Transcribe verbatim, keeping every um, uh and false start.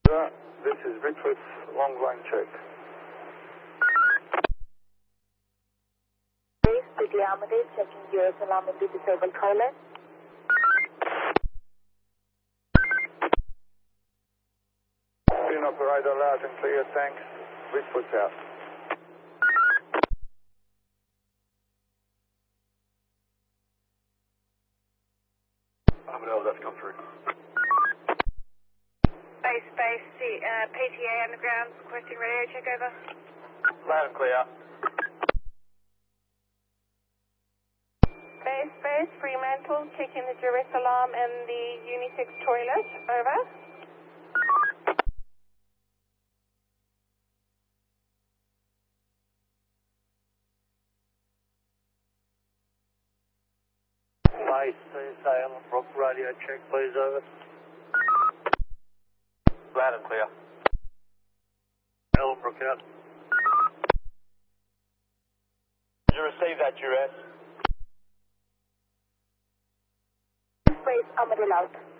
Yeah, this is Bigfoot, long line check. Base, Bigly Amadeus, checking U S alarm in the disabled toilet. Pin operator loud and clear, thanks. Bigfoot's out. Amadeus, that's come through. Base, base, C, uh, P T A underground, requesting radio check over. Loud and clear. Base, base, Fremantle, checking the duress alarm and the unisex toilet, over. Base, C S A, Ellenbrook, radio check, please, over. Loud and clear. Ellenbrook out. Did you receive that duress? Base, Amadeus out.